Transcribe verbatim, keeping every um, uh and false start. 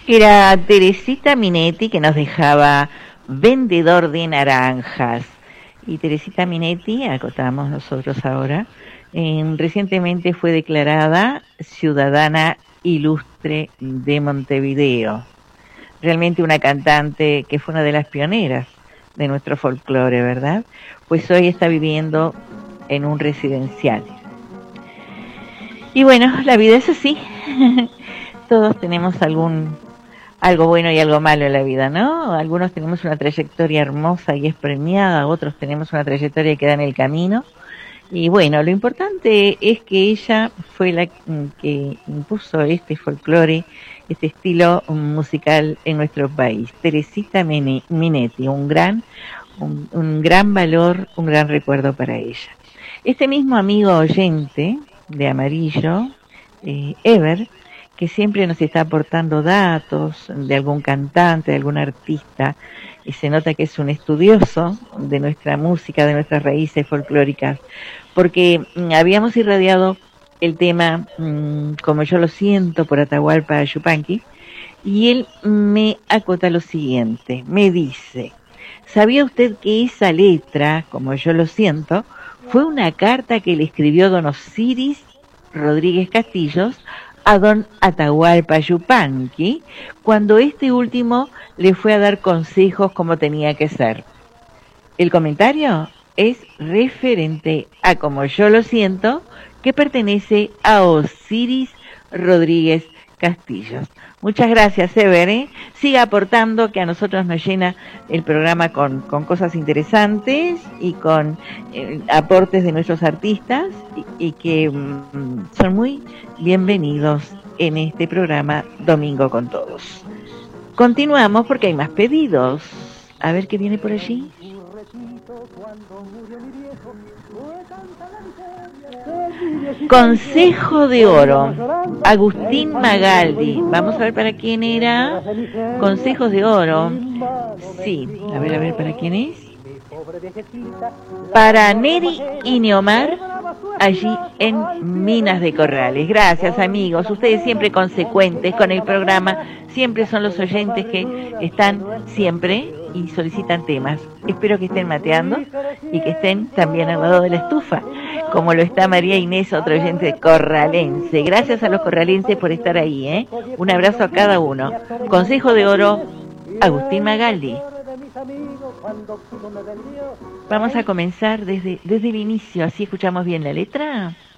Era Teresita Minetti, que nos dejaba Vendedor de Naranjas. Y Teresita Minetti, acotamos nosotros ahora, eh, recientemente fue declarada ciudadana ilustre de Montevideo. Realmente una cantante que fue una de las pioneras de nuestro folclore, ¿verdad? Pues hoy está viviendo en un residencial. Y bueno, la vida es así. Todos tenemos algún algo bueno y algo malo en la vida, ¿no? Algunos tenemos una trayectoria hermosa y es premiada, otros tenemos una trayectoria que queda en el camino. Y bueno, lo importante es que ella fue la que impuso este folclore, este estilo musical en nuestro país. Teresita Minetti, un gran, un, un gran valor, un gran recuerdo para ella. Este mismo amigo oyente de Amarillo, eh, Ever, que siempre nos está aportando datos de algún cantante, de algún artista, y se nota que es un estudioso de nuestra música, de nuestras raíces folclóricas, porque mmm, habíamos irradiado el tema mmm, Como yo lo siento por Atahualpa Yupanqui, y él me acota lo siguiente, me dice: ¿sabía usted que esa letra, Como yo lo siento, fue una carta que le escribió don Osiris Rodríguez Castillos a don Atahualpa Yupanqui cuando este último le fue a dar consejos como tenía que ser? El comentario es referente a Como yo lo siento, que pertenece a Osiris Rodríguez Castillos. Muchas gracias, Ever, ¿eh? Siga aportando, que a nosotros nos llena el programa con, con cosas interesantes y con eh, aportes de nuestros artistas y, y que mm, son muy bienvenidos en este programa Domingo con Todos. Continuamos porque hay más pedidos. A ver qué viene por allí. Consejo de Oro, Agustín Magaldi. Vamos a ver para quién era. Consejos de Oro. Sí, a ver, a ver para quién es. Para Neri y Neomar, allí en Minas de Corrales. Gracias, amigos. Ustedes siempre consecuentes con el programa. Siempre son los oyentes que están siempre y solicitan temas. Espero que estén mateando y que estén también al lado de la estufa, como lo está María Inés, otro oyente corralense. Gracias a los corralenses por estar ahí, ¿eh? Un abrazo a cada uno. Consejo de Oro, Agustín Magaldi. Vamos a comenzar desde, desde el inicio, así escuchamos bien la letra.